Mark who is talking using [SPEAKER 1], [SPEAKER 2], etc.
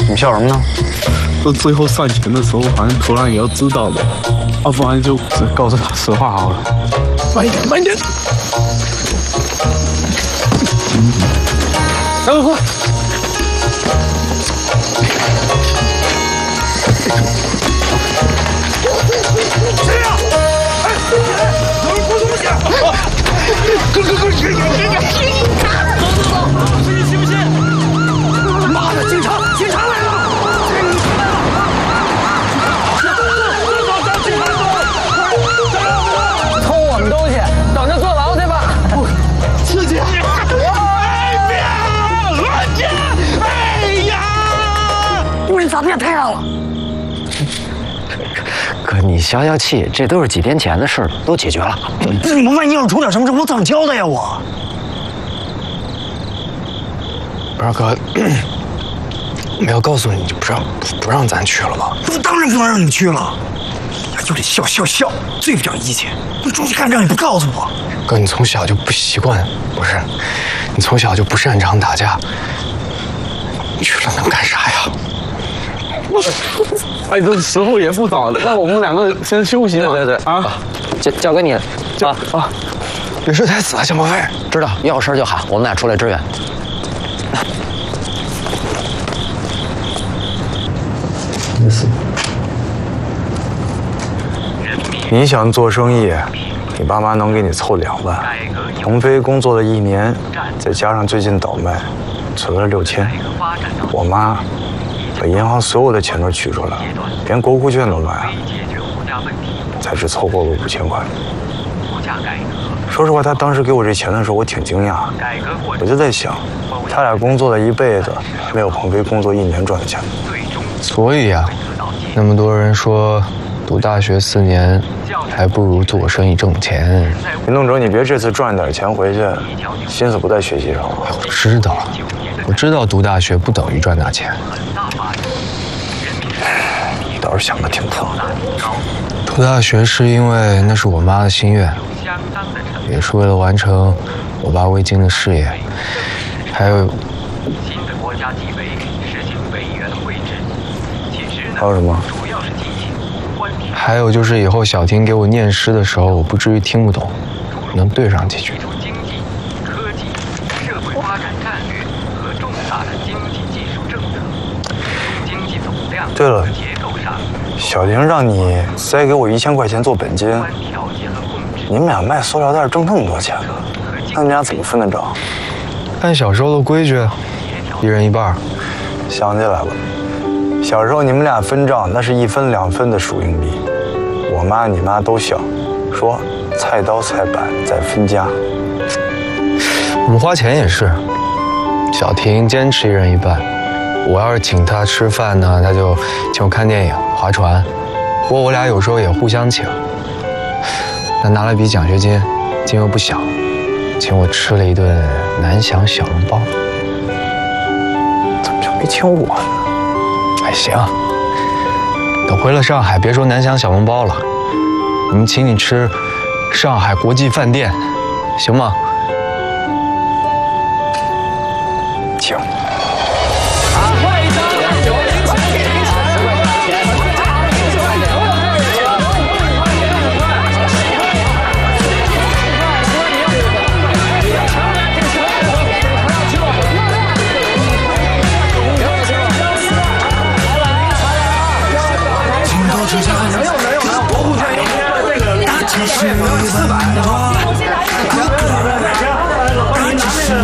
[SPEAKER 1] 你笑什么呢？
[SPEAKER 2] 这最后算钱的时候，好像突然也要知道了，要不然就告诉他实话好了。慢一点，慢一点。等会儿。谁呀？哎，有人偷东西！走，信不信？妈的，警察来了！
[SPEAKER 3] 偷我们东西，等着坐牢去吧！
[SPEAKER 2] 刺激！
[SPEAKER 4] 哎别乱讲！哎呀！
[SPEAKER 3] 你咋变态了？
[SPEAKER 1] 哥，你消消气，这都是几天前的事了，都解决了。
[SPEAKER 3] 你们万一要是出点什么事，我怎么交代呀？我。
[SPEAKER 5] 二哥，没有告诉你就不让咱去了吧？
[SPEAKER 3] 我当然不能让你去了，就得笑，最不讲义气。你出去干仗也不告诉我。
[SPEAKER 5] 哥，你从小就不习惯，不是？你从小就不擅长打架，你去了能干啥呀？
[SPEAKER 2] 哎，这时候也不早了，那我们两个先休息嘛。
[SPEAKER 1] 对啊，交给你了啊！
[SPEAKER 5] 有事才死啊，江伯飞。
[SPEAKER 1] 知道，要事就喊，我们俩出来支援。
[SPEAKER 6] 你想做生意，你爸妈能给你凑2万。鹏飞工作了1年，再加上最近倒卖，存了6000。我妈把银行所有的钱都取出来了，连国库券都卖了，才只凑够了5000块。说实话，他当时给我这钱的时候，我挺惊讶。我就在想，他俩工作了一辈子，没有鹏飞工作1年赚的钱。
[SPEAKER 5] 所以啊，那么多人说，读大学4年，还不如做生意挣钱。
[SPEAKER 6] 运动者，你别这次赚点钱回去，心思不在学习上了。
[SPEAKER 5] 我知道读大学不等于赚大钱。
[SPEAKER 6] 倒是想得挺透。
[SPEAKER 5] 读大学是因为那是我妈的心愿，也是为了完成我爸未经的事业，还有
[SPEAKER 6] 什么？
[SPEAKER 5] 还有就是以后小婷给我念诗的时候，我不至于听不懂，能对上几句。
[SPEAKER 6] 对了，小婷让你塞给我1000块钱做本金，你们俩卖塑料袋挣这么多钱呢，那你俩怎么分的账？
[SPEAKER 5] 按小时候的规矩，1人1半。
[SPEAKER 6] 想起来了，小时候你们俩分账那是1分2分的输赢比，我妈你妈都笑，说菜刀菜板再分家。
[SPEAKER 5] 我们花钱也是，小婷坚持1人1半。我要是请她吃饭呢，她就请我看电影、划船。不过我俩有时候也互相请。她拿了笔奖学金，金额不小，请我吃了一顿南翔小笼包。
[SPEAKER 6] 怎么就没请我呢？
[SPEAKER 5] 哎，行，等回了上海，别说南翔小笼包了，我们请你吃上海国际饭店，行吗？
[SPEAKER 6] 行。
[SPEAKER 4] 是400多，